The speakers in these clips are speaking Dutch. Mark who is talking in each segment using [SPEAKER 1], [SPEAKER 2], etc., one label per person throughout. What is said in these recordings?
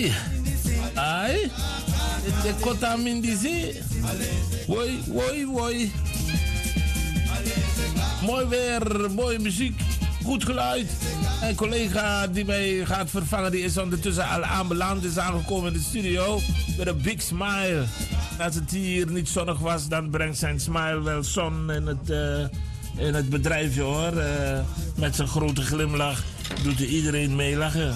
[SPEAKER 1] Ai. Ai. De kota mindisi. Woi. Mooi weer, mooie muziek, goed geluid. Een collega die mij gaat vervangen, die is ondertussen al aanbeland, is aangekomen in de studio met een big smile. Als het hier niet zonnig was, dan brengt zijn smile wel zon in het bedrijfje hoor. Met zijn grote glimlach doet hij iedereen meelachen.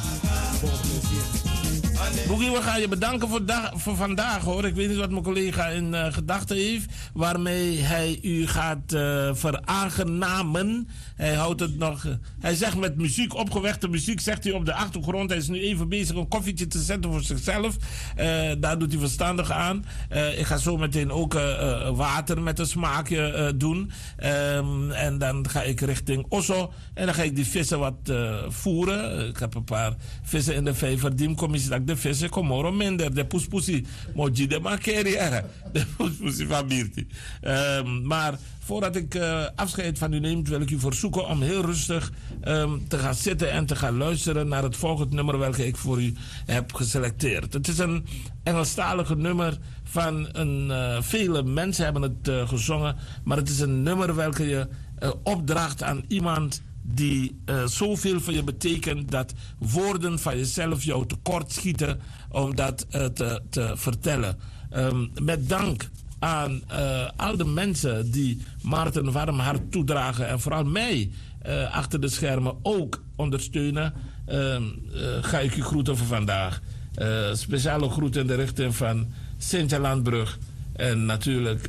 [SPEAKER 1] Boekie, we gaan je bedanken voor vandaag hoor. Ik weet niet wat mijn collega in gedachten heeft. Waarmee hij u gaat veraangenamen. Hij houdt het nog. Hij zegt met muziek, opgewekte muziek, zegt hij op de achtergrond. Hij is nu even bezig een koffietje te zetten voor zichzelf. Daar doet hij verstandig aan. Ik ga zo meteen ook water met een smaakje doen. En dan ga ik richting Osso. En dan ga ik die vissen wat voeren. Ik heb een paar vissen in de vijver. Diemcommissie dat ik de vissen komoro minder. De poespoesie moet je de makeren. De poespoesie van Birti. Maar voordat ik afscheid van u neem, wil ik u verzoeken om heel rustig te gaan zitten en te gaan luisteren naar het volgende nummer welke ik voor u heb geselecteerd. Het is een Engelstalige nummer van vele mensen hebben het gezongen, maar het is een nummer welke je opdraagt aan iemand die zoveel voor je betekent dat woorden van jezelf jou tekort schieten om dat te vertellen. Met dank aan al de mensen die Maarten warm hart toedragen en vooral mij achter de schermen ook ondersteunen, ga ik u groeten voor vandaag. Speciale groeten in de richting van Sintje Landbrug en natuurlijk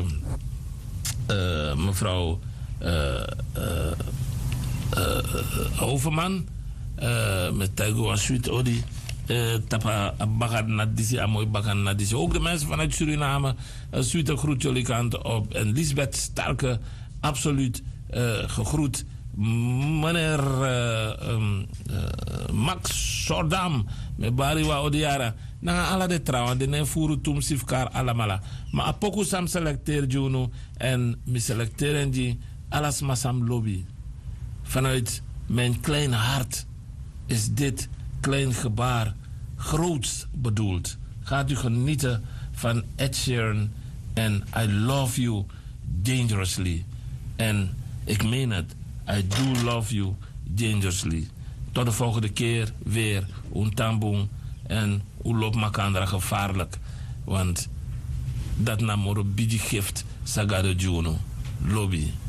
[SPEAKER 1] mevrouw Overman met Taigo en Sweet Odi. Tapa bagan nadisi, amoy bagan nadisi. Ook de mensen vanuit Suriname. Sweet groet jullie kant op. En Lisbeth Starke, absoluut gegroet. Meneer Max Sordam, met Bariwa Odiara. Na ala de trouwen, de ne furu tum sifkar alamala. Maar apoku sam selecteer Juno en me selecteren die alas masam lobby. Vanuit mijn klein hart is dit klein gebaar groots bedoeld. Gaat u genieten van Ed Sheeran en I Love You Dangerously. En ik meen het, I do love you dangerously. Tot de volgende keer weer. Untambung en Ulop Makandra gevaarlijk. Want dat namoro bidi gift sagado juno. Lobby.